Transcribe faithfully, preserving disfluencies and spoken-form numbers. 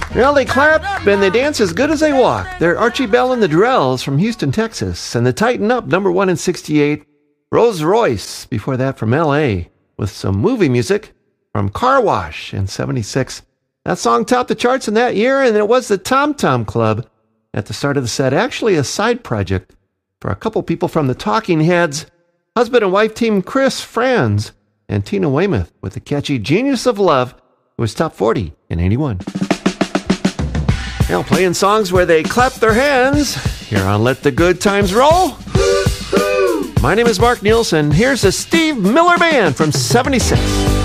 Well, they clap and they dance as good as they walk. They're Archie Bell and the Drells from Houston, Texas. And the Tighten Up, number one in sixty-eight. Rolls Royce, before that from L A, with some movie music from Car Wash in seventy-six. That song topped the charts in that year, and it was the Tom Tom Club at the start of the set. Actually a side project for a couple people from the Talking Heads. Husband and wife team Chris Franz and Tina Weymouth with the catchy Genius of Love. It was top forty in eighty-one. Now playing songs where they clap their hands here on Let the Good Times Roll. My name is Mark Nielsen. Here's the Steve Miller Band from seventy-six.